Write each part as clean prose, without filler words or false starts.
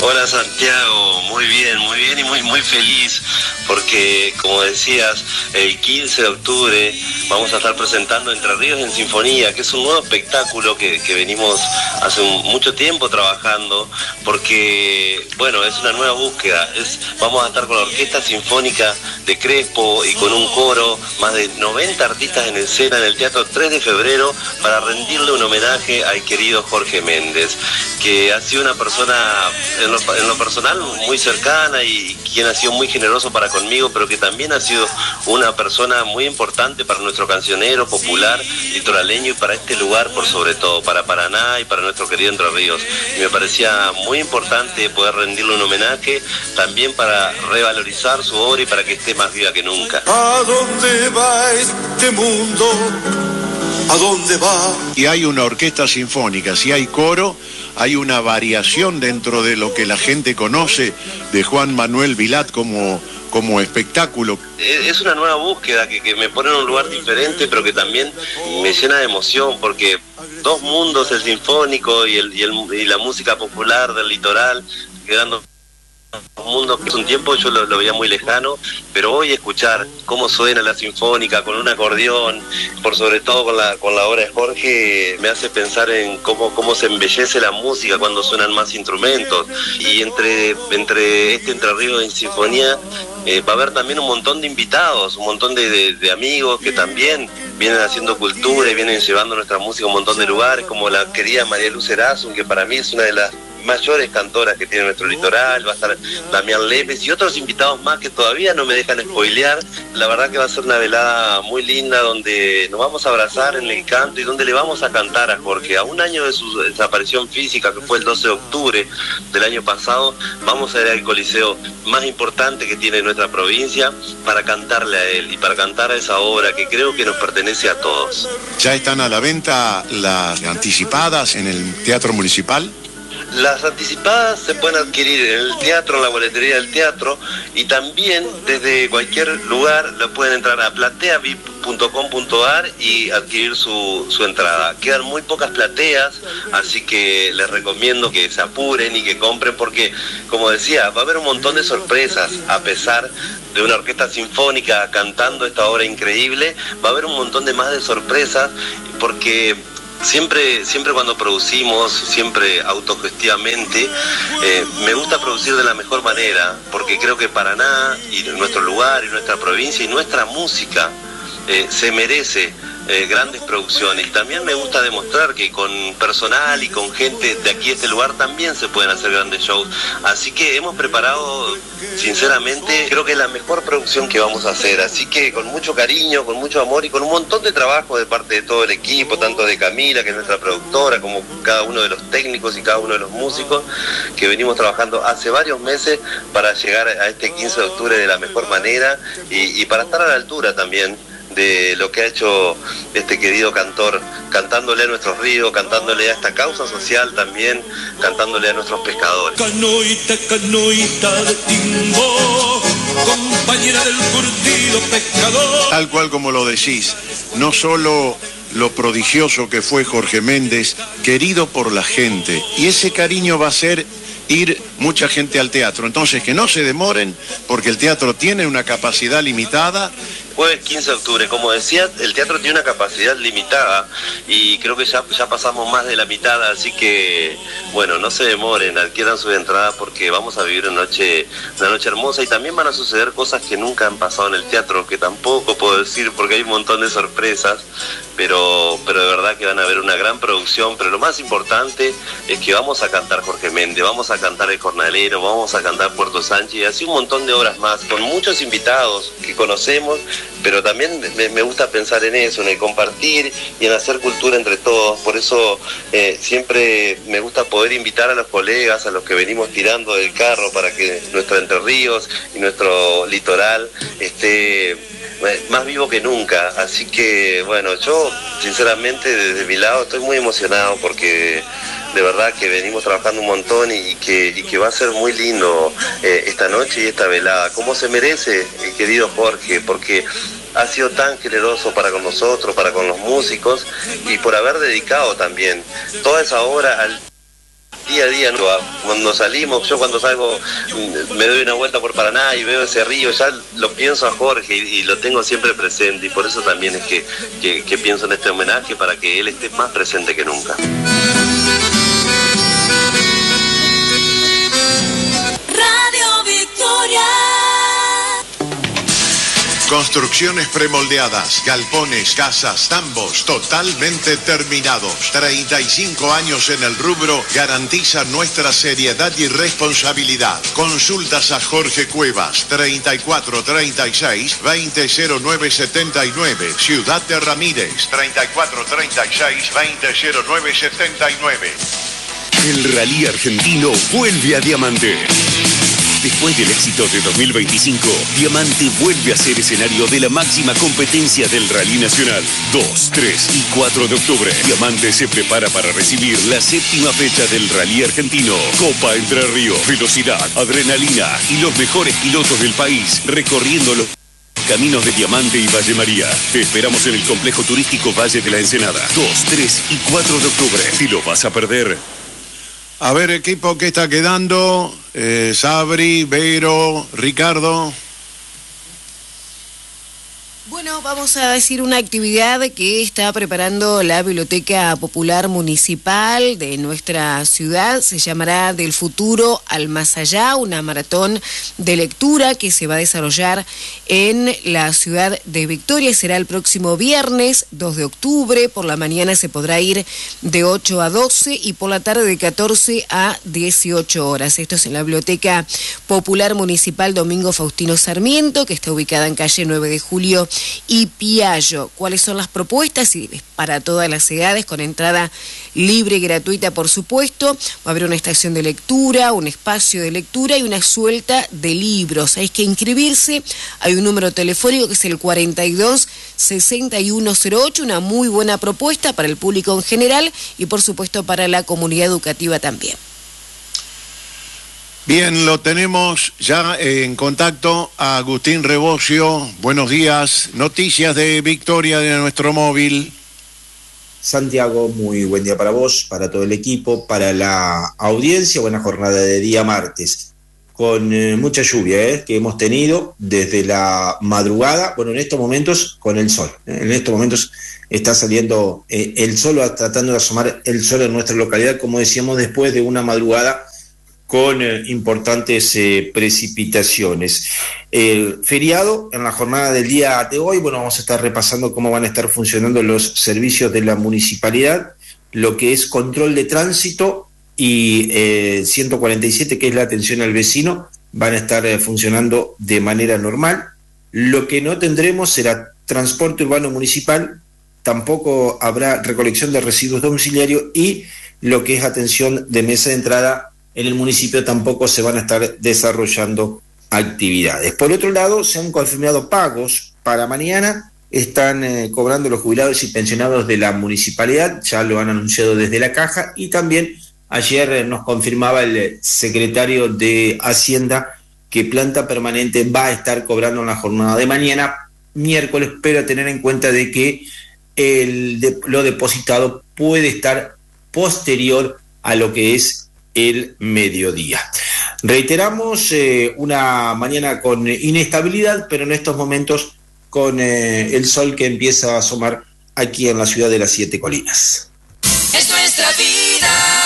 Hola Santiago, muy bien y muy feliz porque como decías, el 15 de octubre vamos a estar presentando Entre Ríos en Sinfonía, que es un nuevo espectáculo que venimos hace mucho tiempo trabajando, porque bueno, es una nueva búsqueda. Vamos a estar con la Orquesta Sinfónica de Crespo y con un coro, más de 90 artistas en escena en el Teatro 3 de Febrero para rendirle un homenaje al querido Jorge Méndez, que ha sido una persona en lo personal muy cercana y quien ha sido muy generoso para conmigo, pero que también ha sido una persona muy importante para nuestro cancionero popular litoraleño y para este lugar por sobre todo, para Paraná y para nuestro querido Entre Ríos. Y me parecía muy importante poder rendirle un homenaje, también para revalorizar su obra y para que esté más viva que nunca. ¿A dónde va este mundo? ¿A dónde va? Y hay una orquesta sinfónica, si hay coro, hay una variación dentro de lo que la gente conoce de Juan Manuel Vilat como espectáculo. Es una nueva búsqueda que me pone en un lugar diferente, pero que también me llena de emoción, porque dos mundos, el sinfónico y la música popular del litoral, quedando un mundo que hace un tiempo yo lo veía muy lejano, pero hoy escuchar cómo suena la sinfónica con un acordeón, por sobre todo con la obra de Jorge, me hace pensar en cómo se embellece la música cuando suenan más instrumentos. Y entre Entre Ríos y Sinfonía va a haber también un montón de invitados, un montón de amigos que también vienen haciendo cultura y vienen llevando nuestra música a un montón de lugares, como la querida María Luz Erasum, que para mí es una de las mayores cantoras que tiene nuestro litoral. Va a estar Damián Lépez y otros invitados más que todavía no me dejan spoilear. La verdad que va a ser una velada muy linda donde nos vamos a abrazar en el canto y donde le vamos a cantar a Jorge. A un año de su desaparición física, que fue el 12 de octubre del año pasado, vamos a ir al coliseo más importante que tiene nuestra provincia para cantarle a él y para cantar a esa obra que creo que nos pertenece a todos. ¿Ya están a la venta las anticipadas en el Teatro Municipal? Las anticipadas se pueden adquirir en el teatro, en la boletería del teatro, y también desde cualquier lugar lo pueden entrar a plateavip.com.ar y adquirir su entrada. Quedan muy pocas plateas, así que les recomiendo que se apuren y que compren, porque, como decía, va a haber un montón de sorpresas. A pesar de una orquesta sinfónica cantando esta obra increíble, va a haber un montón de más de sorpresas, porque Siempre cuando producimos, siempre autogestivamente, me gusta producir de la mejor manera, porque creo que Paraná y nuestro lugar y nuestra provincia y nuestra música se merece grandes producciones. Y también me gusta demostrar que con personal y con gente de aquí de este lugar también se pueden hacer grandes shows. Así que hemos preparado, sinceramente, creo que es la mejor producción que vamos a hacer. Así que con mucho cariño, con mucho amor y con un montón de trabajo de parte de todo el equipo, tanto de Camila, que es nuestra productora, como cada uno de los técnicos y cada uno de los músicos, que venimos trabajando hace varios meses para llegar a este 15 de octubre de la mejor manera y para estar a la altura también de lo que ha hecho este querido cantor, cantándole a nuestros ríos, cantándole a esta causa social también, cantándole a nuestros pescadores. Canoita, canoita de timbo, compañera del curtido pescador. Tal cual como lo decís, no solo lo prodigioso que fue Jorge Méndez, querido por la gente, y ese cariño va a ser ir mucha gente al teatro. Entonces que no se demoren, porque el teatro tiene una capacidad limitada. Jueves 15 de octubre, como decía, el teatro tiene una capacidad limitada y creo que ya pasamos más de la mitad, así que bueno, no se demoren, adquieran sus entradas porque vamos a vivir una noche hermosa, y también van a suceder cosas que nunca han pasado en el teatro, que tampoco puedo decir porque hay un montón de sorpresas, pero de verdad que van a haber una gran producción. Pero lo más importante es que vamos a cantar Jorge Méndez, vamos a cantar El Jornalero, vamos a cantar Puerto Sánchez y así un montón de obras más, con muchos invitados que conocemos, pero también me gusta pensar en eso, en el compartir y en hacer cultura entre todos. Por eso siempre me gusta poder invitar a los colegas, a los que venimos tirando del carro, para que nuestro Entre Ríos y nuestro litoral esté más vivo que nunca. Así que bueno, yo sinceramente desde mi lado estoy muy emocionado porque de verdad que venimos trabajando un montón y que va a ser muy lindo esta noche y esta velada, como se merece el querido Jorge, porque ha sido tan generoso para con nosotros, para con los músicos, y por haber dedicado también toda esa obra al día a día. Cuando salimos, yo cuando salgo me doy una vuelta por Paraná y veo ese río, ya lo pienso a Jorge y lo tengo siempre presente, y por eso también es que pienso en este homenaje, para que él esté más presente que nunca. Radio Victoria. Construcciones premoldeadas, galpones, casas, tambos, totalmente terminados. 35 años en el rubro garantizan nuestra seriedad y responsabilidad. Consultas a Jorge Cuevas, 3436-200979. Ciudad de Ramírez, 3436-200979. El rally argentino vuelve a Diamante. Después del éxito de 2025, Diamante vuelve a ser escenario de la máxima competencia del Rally Nacional. 2, 3 y 4 de octubre, Diamante se prepara para recibir la 7ª fecha del Rally Argentino. Copa Entre Ríos, velocidad, adrenalina y los mejores pilotos del país recorriendo los caminos de Diamante y Valle María. Te esperamos en el complejo turístico Valle de la Ensenada. 2, 3 y 4 de octubre. Si lo vas a perder. A ver, equipo, ¿qué está quedando? Sabri, Vero, Ricardo. Bueno, vamos a decir una actividad que está preparando la Biblioteca Popular Municipal de nuestra ciudad. Se llamará Del Futuro al Más Allá, una maratón de lectura que se va a desarrollar en la ciudad de Victoria. Será el próximo viernes 2 de octubre. Por la mañana se podrá ir de 8 a 12 y por la tarde de 14 a 18 horas. Esto es en la Biblioteca Popular Municipal Domingo Faustino Sarmiento, que está ubicada en calle 9 de Julio y Piallo. ¿Cuáles son las propuestas? Y es para todas las edades, con entrada libre y gratuita, por supuesto. Va a haber una estación de lectura, un espacio de lectura y una suelta de libros. Hay que inscribirse. Hay un número telefónico que es el 42-6108, una muy buena propuesta para el público en general y por supuesto para la comunidad educativa también. Bien, lo tenemos ya en contacto a Agustín Rebocio. Buenos días. Noticias de Victoria de nuestro móvil. Santiago, muy buen día para vos, para todo el equipo, para la audiencia. Buena jornada de día martes, con mucha lluvia que hemos tenido desde la madrugada. Bueno, en estos momentos con el sol. En estos momentos está saliendo el sol, tratando de asomar el sol en nuestra localidad, como decíamos, después de una madrugada con importantes precipitaciones. Feriado en la jornada del día de hoy. Bueno, vamos a estar repasando cómo van a estar funcionando los servicios de la municipalidad, lo que es control de tránsito y 147, que es la atención al vecino, van a estar funcionando de manera normal. Lo que no tendremos será transporte urbano municipal, tampoco habrá recolección de residuos domiciliarios y lo que es atención de mesa de entrada en el municipio tampoco se van a estar desarrollando actividades. Por otro lado, se han confirmado pagos para mañana. Están cobrando los jubilados y pensionados de la municipalidad, ya lo han anunciado desde la caja, y también ayer nos confirmaba el secretario de Hacienda que planta permanente va a estar cobrando en la jornada de mañana, miércoles, pero a tener en cuenta de que lo depositado puede estar posterior a lo que es el mediodía. Reiteramos, una mañana con inestabilidad, pero en estos momentos con el sol que empieza a asomar aquí en la ciudad de las 7 Colinas. Es nuestra vida.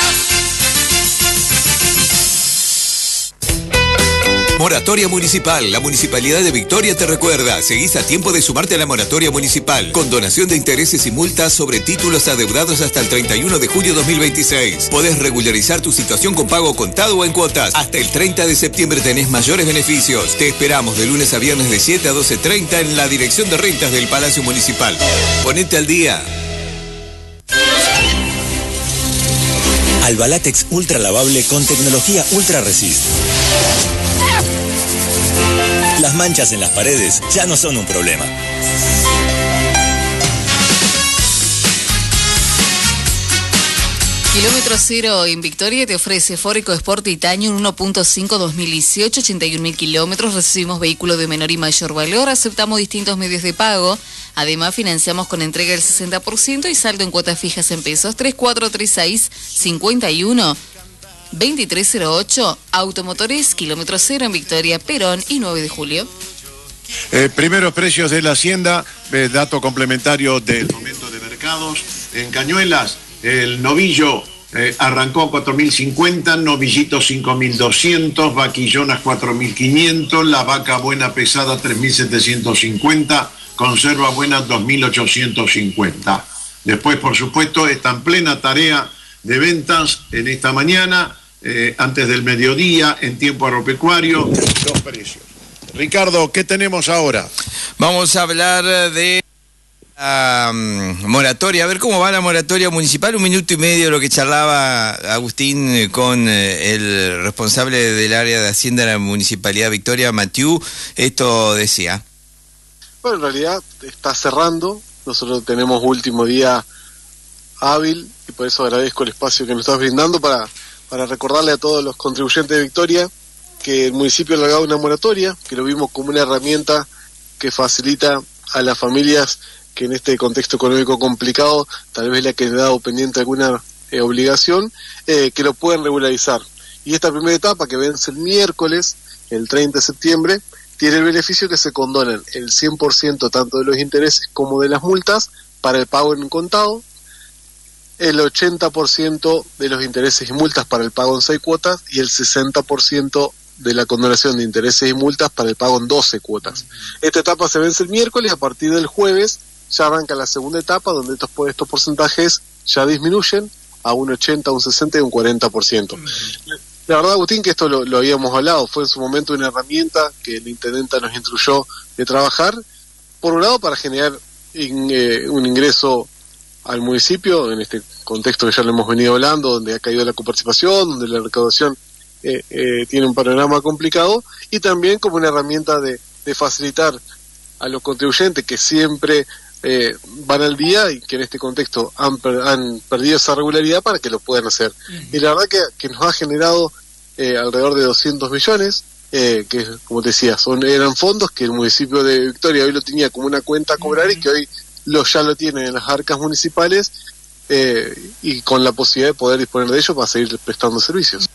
Moratoria Municipal. La Municipalidad de Victoria te recuerda, seguís a tiempo de sumarte a la moratoria municipal, con donación de intereses y multas sobre títulos adeudados hasta el 31 de julio 2026. Podés regularizar tu situación con pago contado o en cuotas. Hasta el 30 de septiembre tenés mayores beneficios. Te esperamos de lunes a viernes de 7 a 12:30 en la Dirección de Rentas del Palacio Municipal. Ponete al día. Albalatex Ultra Lavable con tecnología Ultra Resist. Las manchas en las paredes ya no son un problema. Kilómetro Cero en Victoria te ofrece Ford EcoSport Titanium 1.5 2018, 81.000 kilómetros. Recibimos vehículos de menor y mayor valor. Aceptamos distintos medios de pago. Además, financiamos con entrega del 60% y saldo en cuotas fijas en pesos. 3436-51 2308, Automotores, kilómetro 0 en Victoria, Perón y 9 de julio. Primeros precios de la Hacienda, dato complementario del momento de mercados. En Cañuelas, el novillo arrancó 4.050, novillito 5.200, vaquillonas 4.500, la vaca buena pesada 3.750, conserva buena 2.850. Después, por supuesto, está en plena tarea de ventas en esta mañana, antes del mediodía, en tiempo agropecuario, los precios. Ricardo, ¿qué tenemos ahora? Vamos a hablar de moratoria, a ver cómo va la moratoria municipal. 1 minuto y medio lo que charlaba Agustín con el responsable del área de Hacienda de la Municipalidad Victoria, Mathieu. Esto decía. Bueno, en realidad está cerrando. Nosotros tenemos último día hábil y por eso agradezco el espacio que nos estás brindando para recordarle a todos los contribuyentes de Victoria que el municipio ha alargado una moratoria, que lo vimos como una herramienta que facilita a las familias que en este contexto económico complicado tal vez le ha quedado pendiente alguna obligación, que lo pueden regularizar. Y esta primera etapa, que vence el miércoles, el 30 de septiembre, tiene el beneficio que se condonan el 100% tanto de los intereses como de las multas para el pago en contado, el 80% de los intereses y multas para el pago en 6 cuotas y el 60% de la condonación de intereses y multas para el pago en 12 cuotas. Esta etapa se vence el miércoles, a partir del jueves ya arranca la segunda etapa, donde estos porcentajes ya disminuyen a un 80, un 60 y un 40%. La verdad, Agustín, que esto lo habíamos hablado, fue en su momento una herramienta que la intendenta nos instruyó de trabajar, por un lado para generar un ingreso al municipio, en este contexto que ya lo hemos venido hablando, donde ha caído la coparticipación, donde la recaudación tiene un panorama complicado, y también como una herramienta de facilitar a los contribuyentes que siempre van al día y que en este contexto han perdido esa regularidad para que lo puedan hacer. Y la verdad que nos ha generado alrededor de 200 millones, que como te decía, eran fondos que el municipio de Victoria hoy lo tenía como una cuenta a cobrar y que hoy ya lo tienen en las arcas municipales, y con la posibilidad de poder disponer de ellos para seguir prestando servicios.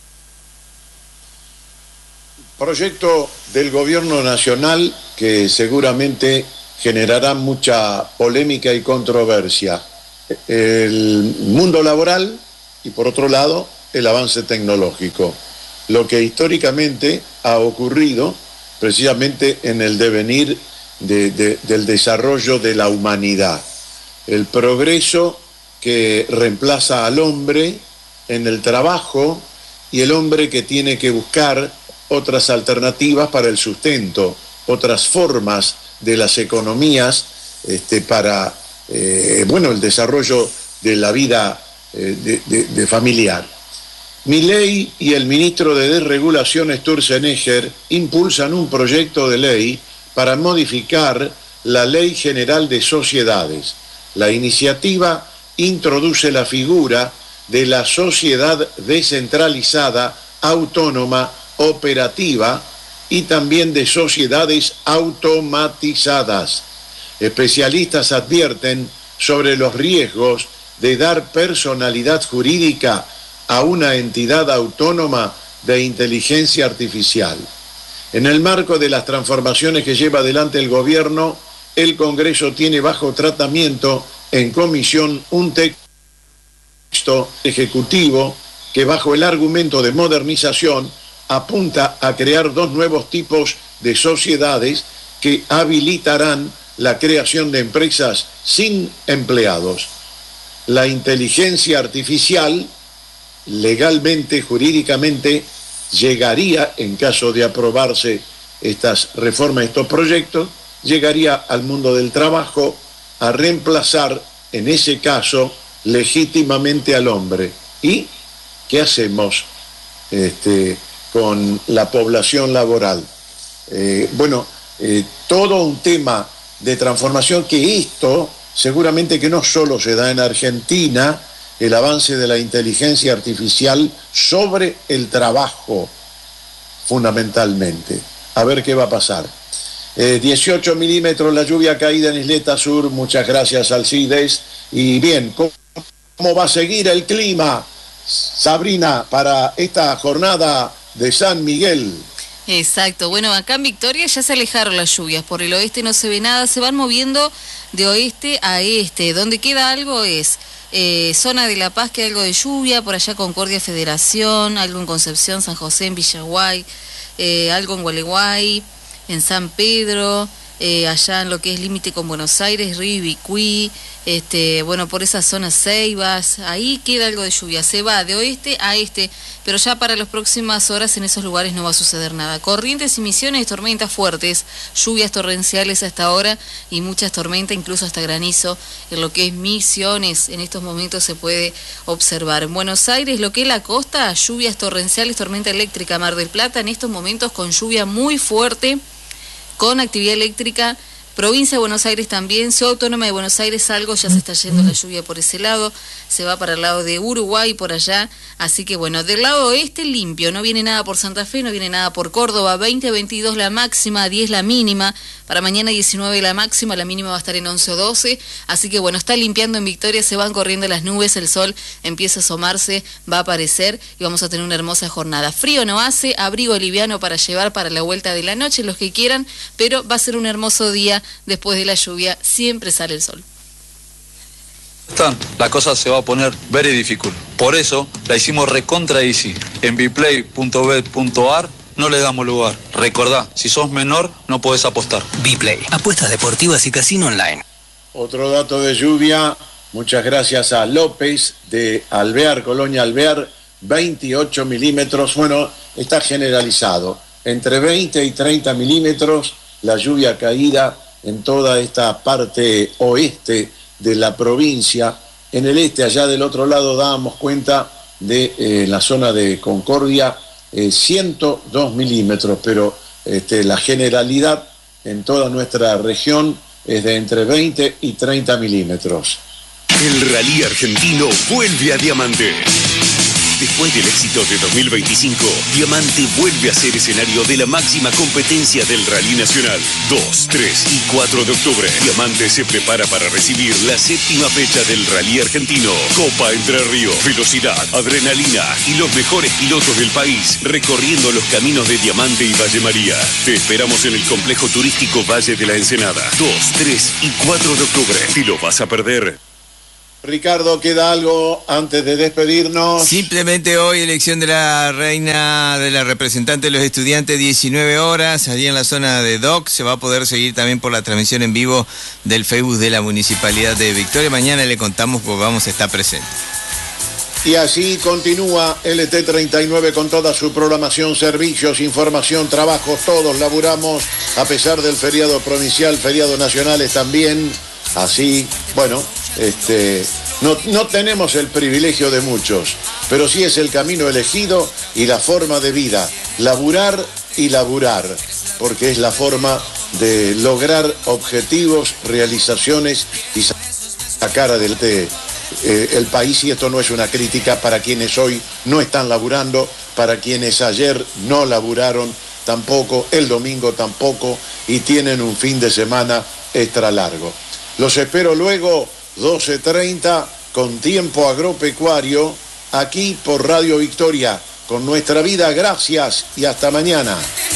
Proyecto del gobierno nacional que seguramente generará mucha polémica y controversia. El mundo laboral y, por otro lado, el avance tecnológico. Lo que históricamente ha ocurrido precisamente en el devenir del desarrollo de la humanidad. El progreso que reemplaza al hombre en el trabajo y el hombre que tiene que buscar otras alternativas para el sustento, otras formas de las economías para el desarrollo de la vida de familiar. Milei y el ministro de Desregulación Sturzenegger impulsan un proyecto de ley para modificar la Ley General de Sociedades. La iniciativa introduce la figura de la sociedad descentralizada, autónoma, operativa y también de sociedades automatizadas. Especialistas advierten sobre los riesgos de dar personalidad jurídica a una entidad autónoma de inteligencia artificial. En el marco de las transformaciones que lleva adelante el gobierno, el Congreso tiene bajo tratamiento en comisión un texto ejecutivo que, bajo el argumento de modernización, apunta a crear 2 nuevos tipos de sociedades que habilitarán la creación de empresas sin empleados. La inteligencia artificial, legalmente, jurídicamente, llegaría, en caso de aprobarse estas reformas, estos proyectos, llegaría al mundo del trabajo a reemplazar, en ese caso, legítimamente al hombre. ¿Y qué hacemos con la población laboral? Todo un tema de transformación, que esto seguramente que no solo se da en Argentina, el avance de la inteligencia artificial sobre el trabajo, fundamentalmente. A ver qué va a pasar. 18 milímetros la lluvia caída en Isleta Sur, muchas gracias Alcides. Y bien, ¿cómo va a seguir el clima? Sabrina, para esta jornada de San Miguel. Exacto, bueno, acá en Victoria ya se alejaron las lluvias, por el oeste no se ve nada, se van moviendo de oeste a este, donde queda algo es zona de La Paz, que hay algo de lluvia, por allá Concordia, Federación, algo en Concepción, San José, en Villaguay, algo en Gualeguay, en San Pedro, allá en lo que es límite con Buenos Aires, Río y Bicuí, bueno, por esa zona Ceibas, ahí queda algo de lluvia, se va de oeste a este, pero ya para las próximas horas en esos lugares no va a suceder nada. Corrientes y Misiones, tormentas fuertes, lluvias torrenciales hasta ahora y muchas tormentas, incluso hasta granizo, en lo que es Misiones, en estos momentos se puede observar. En Buenos Aires, lo que es la costa, lluvias torrenciales, tormenta eléctrica. Mar del Plata, en estos momentos con lluvia muy fuerte, con actividad eléctrica. Provincia de Buenos Aires también, Ciudad Autónoma de Buenos Aires algo, ya se está yendo la lluvia por ese lado, se va para el lado de Uruguay, por allá, así que bueno, del lado oeste limpio, no viene nada por Santa Fe, no viene nada por Córdoba, 20, 22 la máxima, 10 la mínima, para mañana 19 la máxima, la mínima va a estar en 11 o 12, así que bueno, está limpiando en Victoria, se van corriendo las nubes, el sol empieza a asomarse, va a aparecer y vamos a tener una hermosa jornada. Frío no hace, abrigo liviano para llevar para la vuelta de la noche, los que quieran, pero va a ser un hermoso día. Después de la lluvia siempre sale el sol. La cosa se va a poner very difficult. Por eso la hicimos recontra easy. En bplay.bet.ar no le damos lugar. Recordá, si sos menor no podés apostar. Bplay, apuestas deportivas y casino online. Otro dato de lluvia, muchas gracias a López de Alvear, Colonia Alvear, 28 milímetros. Bueno, está generalizado. Entre 20 y 30 milímetros la lluvia caída en toda esta parte oeste de la provincia. En el este, allá del otro lado, dábamos cuenta de la zona de Concordia, 102 milímetros, pero la generalidad en toda nuestra región es de entre 20 y 30 milímetros. El rally argentino vuelve a Diamante. Después del éxito de 2025, Diamante vuelve a ser escenario de la máxima competencia del Rally Nacional. 2, 3 y 4 de octubre, Diamante se prepara para recibir la 7ª fecha del Rally Argentino. Copa Entre Ríos, velocidad, adrenalina y los mejores pilotos del país recorriendo los caminos de Diamante y Valle María. Te esperamos en el complejo turístico Valle de la Ensenada. 2, 3 y 4 de octubre. ¿Te lo vas a perder? Ricardo, ¿queda algo antes de despedirnos? Simplemente hoy elección de la reina, de la representante de los estudiantes, 19 horas, allí en la zona de DOC. Se va a poder seguir también por la transmisión en vivo del Facebook de la Municipalidad de Victoria. Mañana le contamos porque vamos a estar presentes. Y así continúa LT39 con toda su programación, servicios, información, trabajos, todos laburamos a pesar del feriado provincial, feriados nacionales también. Así, bueno, no tenemos el privilegio de muchos, pero sí es el camino elegido y la forma de vida, laburar y laburar, porque es la forma de lograr objetivos, realizaciones y sacar adelante el país. Y esto no es una crítica para quienes hoy no están laburando, para quienes ayer no laburaron tampoco, el domingo tampoco, y tienen un fin de semana extra largo. Los espero luego, 12:30, con Tiempo Agropecuario, aquí por Radio Victoria, con Nuestra Vida. Gracias y hasta mañana.